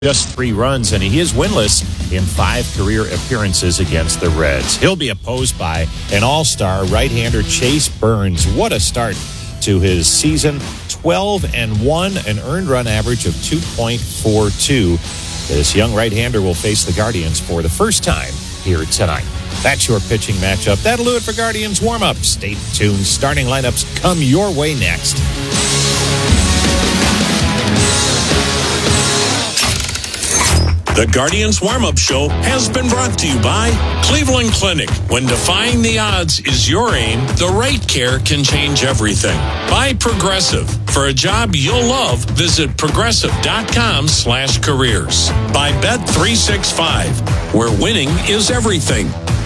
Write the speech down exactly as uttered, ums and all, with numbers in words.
just three runs, and he is winless in five career appearances against the Reds. He'll be opposed by an all-star right-hander, Chase Burns. What a start to his season. twelve and one, an earned run average of two point four two. This young right-hander will face the Guardians for the first time here tonight. That's your pitching matchup. That'll do it for Guardians warm-up. Stay tuned. Starting lineups come your way next. The Guardians Warm-Up Show has been brought to you by Cleveland Clinic. When defying the odds is your aim, the right care can change everything. By Progressive. For a job you'll love, visit progressive.com slash careers. By Bet three sixty-five, where winning is everything.